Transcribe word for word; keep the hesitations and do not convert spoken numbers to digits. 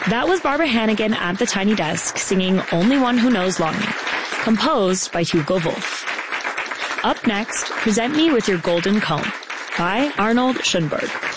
That was Barbara Hannigan at the Tiny Desk singing Only One Who Knows Longing, composed by Hugo Wolf. Up next, Present Me With Your Golden Comb by Arnold Schoenberg.